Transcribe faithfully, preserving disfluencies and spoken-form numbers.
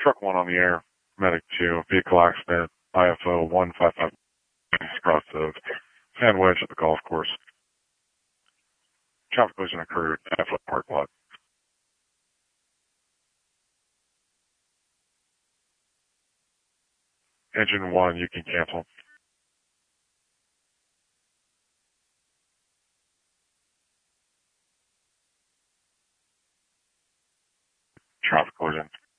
Truck one on the air. Medic two. Vehicle accident. I F O one five five across the sandwich at the golf course. Traffic collision occurred at the parking lot. Engine one, you can cancel. Traffic collision.